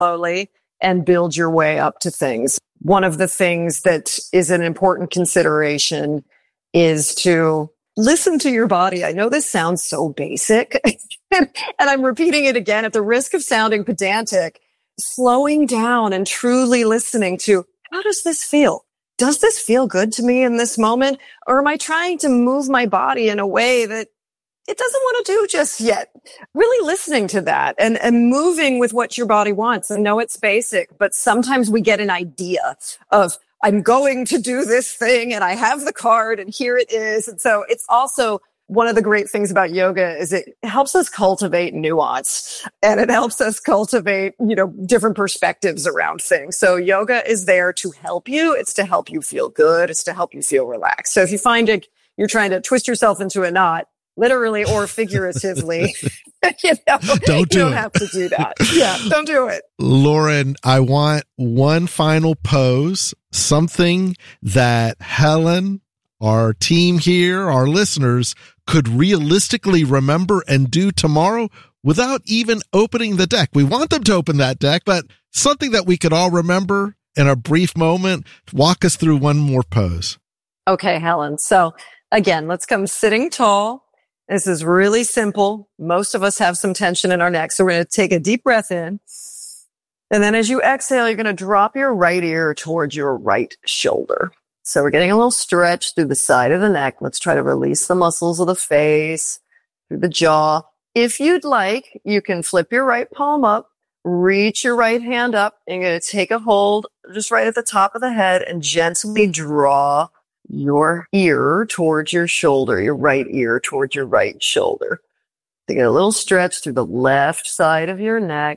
slowly and build your way up to things. One of the things that is an important consideration is to listen to your body. I know this sounds so basic, and I'm repeating it again at the risk of sounding pedantic. Slowing down and truly listening to, how does this feel? Does this feel good to me in this moment? Or am I trying to move my body in a way that it doesn't want to do just yet? Really listening to that and moving with what your body wants. I know it's basic, but sometimes we get an idea of, I'm going to do this thing and I have the card and here it is. And so it's also one of the great things about yoga is it helps us cultivate nuance and it helps us cultivate, different perspectives around things. So yoga is there to help you. It's to help you feel good. It's to help you feel relaxed. So if you find you're trying to twist yourself into a knot, literally or figuratively, don't have to do that. Yeah, don't do it. Lauren, I want one final pose, something that Helen, our team here, our listeners, could realistically remember and do tomorrow without even opening the deck. We want them to open that deck, but something that we could all remember in a brief moment. Walk us through one more pose. Okay, Helen. So again, let's come sitting tall. This is really simple. Most of us have some tension in our neck. So we're going to take a deep breath in. And then as you exhale, you're going to drop your right ear towards your right shoulder. So we're getting a little stretch through the side of the neck. Let's try to release the muscles of the face, through the jaw. If you'd like, you can flip your right palm up, reach your right hand up, and you're going to take a hold just right at the top of the head and gently draw your ear towards your shoulder, your right ear towards your right shoulder. Take a little stretch through the left side of your neck.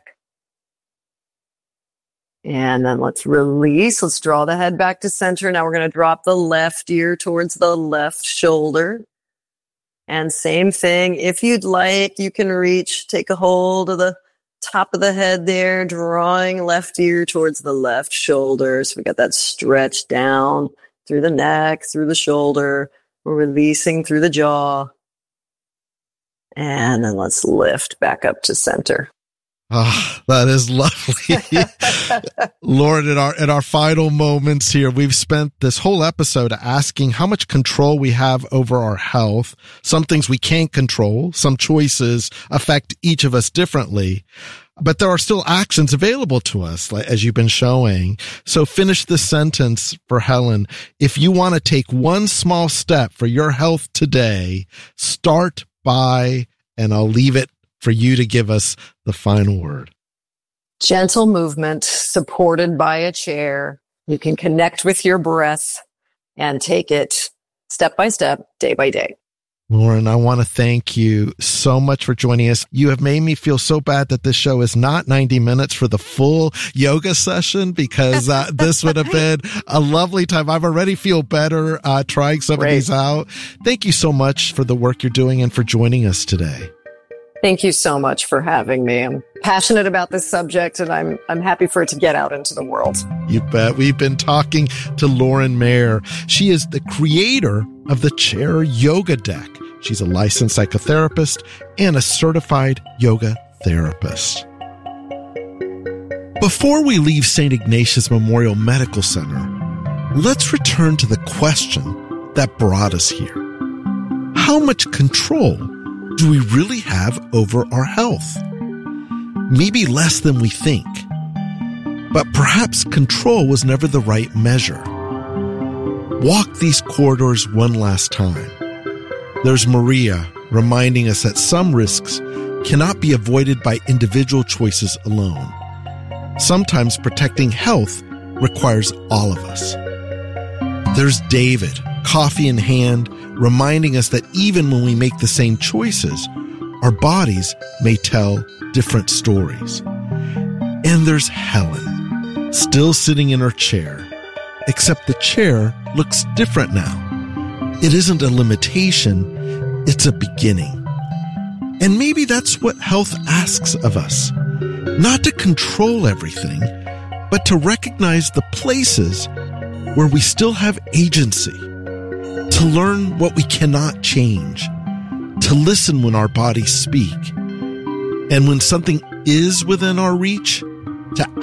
And then let's release. Let's draw the head back to center. Now we're going to drop the left ear towards the left shoulder. And same thing. If you'd like, you can reach, take a hold of the top of the head there, drawing left ear towards the left shoulder. So we got that stretch down through the neck, through the shoulder. We're releasing through the jaw. And then let's lift back up to center. Ah, that is lovely. Lauren, in our final moments here, we've spent this whole episode asking how much control we have over our health. Some things we can't control. Some choices affect each of us differently. But there are still actions available to us, like, as you've been showing. So finish this sentence for Helen. If you want to take one small step for your health today, start by, and I'll leave it for you to give us the final word. Gentle movement supported by a chair. You can connect with your breath and take it step by step, day by day. Lauren, I want to thank you so much for joining us. You have made me feel so bad that this show is not 90 minutes for the full yoga session, because this would have been a lovely time. I've already feel better trying some of these out. Thank you so much for the work you're doing and for joining us today. Thank you so much for having me. I'm passionate about this subject, and I'm happy for it to get out into the world. You bet. We've been talking to Lauren Mayer. She is the creator of the Chair Yoga Deck. She's a licensed psychotherapist and a certified yoga therapist. Before we leave St. Ignatius Memorial Medical Center, let's return to the question that brought us here. How much control do we really have over our health? Maybe less than we think. But perhaps control was never the right measure. Walk these corridors one last time. There's Maria reminding us that some risks cannot be avoided by individual choices alone. Sometimes protecting health requires all of us. There's David, coffee in hand, reminding us that even when we make the same choices, our bodies may tell different stories. And there's Helen, still sitting in her chair, except the chair looks different now. It isn't a limitation, it's a beginning. And maybe that's what health asks of us. Not to control everything, but to recognize the places where we still have agency. To learn what we cannot change, to listen when our bodies speak, and when something is within our reach, to